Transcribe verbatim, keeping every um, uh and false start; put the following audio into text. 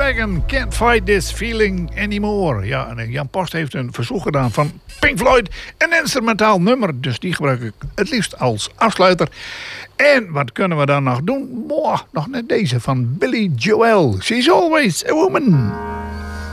Dragon, Can't Fight This Feeling Anymore. Ja, en Jan Post heeft een verzoek gedaan van Pink Floyd. Een instrumentaal nummer, dus die gebruik ik het liefst als afsluiter. En wat kunnen we dan nog doen? Boah, nog net deze van Billy Joel. She's Always a Woman.